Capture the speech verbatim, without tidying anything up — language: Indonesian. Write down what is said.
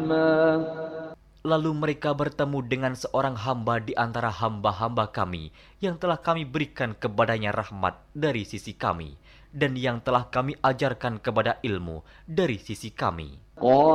Lalu mereka bertemu dengan seorang hamba di antara hamba-hamba kami yang telah kami berikan kepadanya rahmat dari sisi kami dan yang telah kami ajarkan kepada ilmu dari sisi kami.